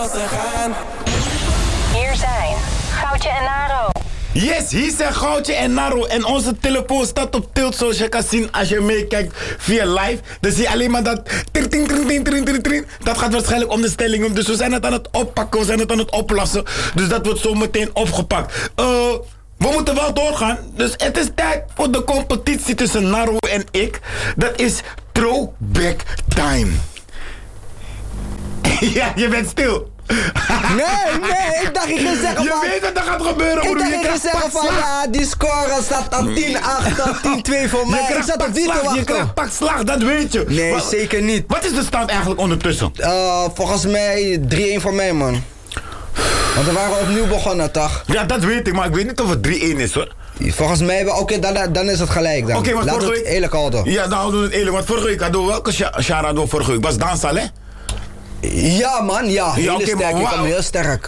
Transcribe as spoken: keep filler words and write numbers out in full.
Hier zijn Goudje en Naro. Yes, hier zijn Goudje en Naro. En onze telefoon staat op tilt, zoals je kan zien als je meekijkt via live. Dan zie je alleen maar dat... tring, tring, tring, tring, tring, tring. Dat gaat waarschijnlijk om de stellingen. Dus we zijn het aan het oppakken, we zijn het aan het oplossen. Dus dat wordt zo meteen opgepakt. Uh, we moeten wel doorgaan. Dus het is tijd voor de competitie tussen Naro en ik. Dat is Throwback Time. Ja, je bent stil. Nee, nee, ik dacht ik ging zeggen Je van... weet wat er gaat gebeuren, Ik broer. dacht Je ik ging krijgt zeggen pak van, slag. ja, die score staat aan tien acht, tien twee voor mij. Je Ik krijgt zat pak op die te slag, je wachten. krijgt pak slag, dat weet je. Nee, Wat- zeker niet. Wat is de stand eigenlijk ondertussen? Uh, volgens mij drie-één voor mij, man. Want we waren opnieuw begonnen, toch? Ja, dat weet ik, maar ik weet niet of het drie-één is, hoor. Volgens mij, wel- oké, dan, dan is het gelijk dan. Oké, maar Laten we vorige het week... eerlijk houden. Ja, dan houden we het eerlijk. Want vorige week hadden we welke Sha- Shara hadden we vorige week? Was Dansal, hè? Ja, man, ja. Hele oké, sterk, maar ik wauw. kwam heel sterk.